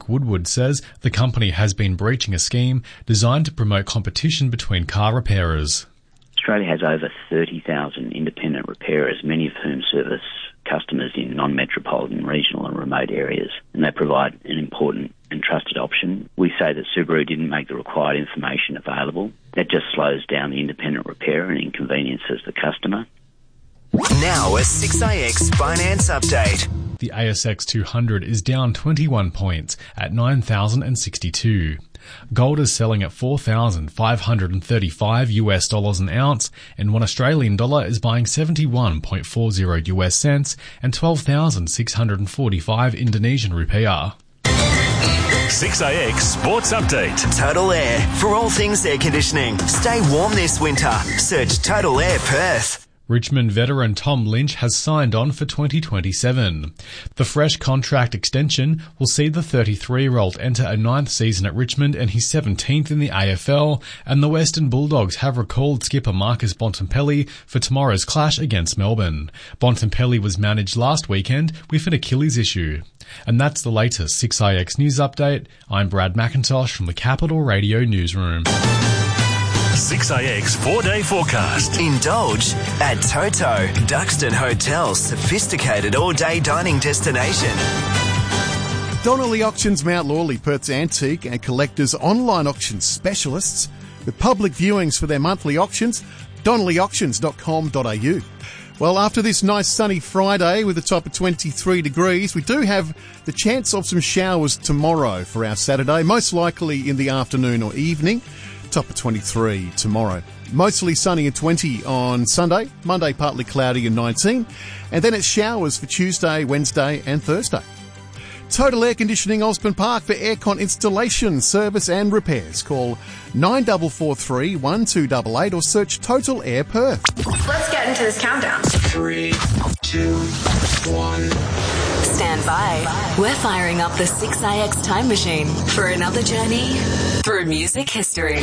Woodward says the company has been breaching a scheme designed to promote competition between car repairers. Australia has over 30,000 independent repairers, many of whom service customers in non-metropolitan, regional and remote areas, and they provide an important and trusted option. We say that Subaru didn't make the required information available. That just slows down the independent repairer and inconveniences the customer. Now a 6AX Finance Update. The ASX 200 is down 21 points at 9,062. Gold is selling at $4,535 an ounce, and one Australian dollar is buying 71.40 US cents and 12,645 Indonesian rupiah. 6AX Sports Update. Total Air. For all things air conditioning, stay warm this winter. Search Total Air Perth. Richmond veteran Tom Lynch has signed on for 2027. The fresh contract extension will see the 33-year-old enter a 9th season at Richmond and his 17th in the AFL, and the Western Bulldogs have recalled skipper Marcus Bontempelli for tomorrow's clash against Melbourne. Bontempelli was managed last weekend with an Achilles issue. And that's the latest 6IX News Update. I'm Brad McIntosh from the Capital Radio Newsroom. 6AX 4-day forecast. Indulge at Toto, Duxton Hotel's sophisticated all-day dining destination. Donnelly Auctions Mount Lawley, Perth's antique and collectors online auction specialists with public viewings for their monthly auctions. donnellyauctions.com.au. Well, after this nice sunny Friday with a top of 23 degrees, we do have the chance of some showers tomorrow for our Saturday, most likely in the afternoon or evening. Top of 23 tomorrow. Mostly sunny and 20 on Sunday. Monday partly cloudy and 19. And then it's showers for Tuesday, Wednesday and Thursday. Total Air Conditioning Osborne Park for aircon installation, service and repairs. Call 9443 1288 or search Total Air Perth. Let's get into this countdown. 3, 2, 1. Stand by. We're firing up the 6IX time machine for another journey through music history.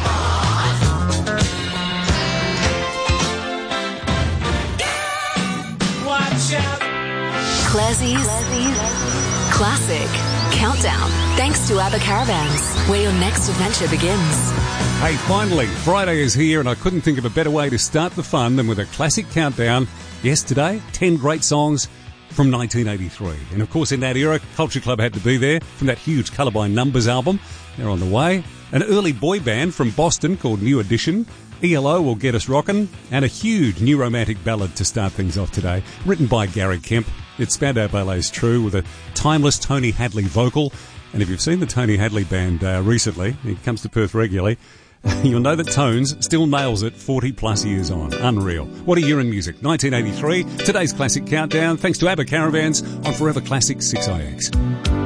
Watch out. Classie's Classic Countdown. Thanks to ABBA Caravans, where your next adventure begins. Hey, finally, Friday is here and I couldn't think of a better way to start the fun than with a classic countdown. Yes, today, 10 great songs from 1983. And of course, in that era, Culture Club had to be there from that huge Colour by Numbers album. They're on the way. An early boy band from Boston called New Edition. ELO will get us rockin'. And a huge new romantic ballad to start things off today, written by Gary Kemp. It's Spandau Ballet's True with a timeless Tony Hadley vocal. And if you've seen the Tony Hadley band recently, he comes to Perth regularly, you'll know that Tones still nails it 40 plus years on. Unreal. What a year in music. 1983, today's classic countdown, thanks to ABBA Caravans on Forever Classic 6IX.